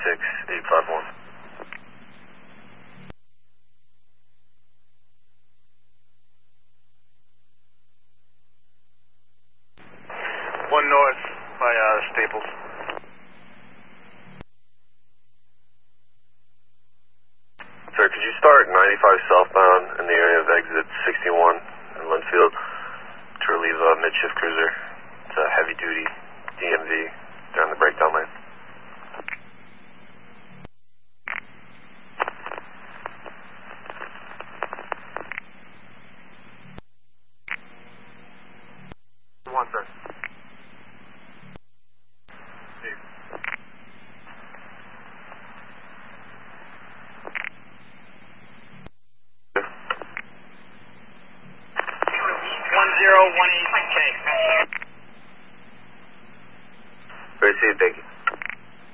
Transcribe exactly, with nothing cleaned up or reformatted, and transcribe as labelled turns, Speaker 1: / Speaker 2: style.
Speaker 1: six eight five one.
Speaker 2: One north by uh, Staples.
Speaker 1: Sir, could you start ninety-five southbound in the area of exit sixty-one in Linfield to relieve a midshift cruiser? It's a heavy duty D M V during the breakdown lane. One, sir. Steve.
Speaker 2: One zero one eight K.
Speaker 1: Great to see you, thank you.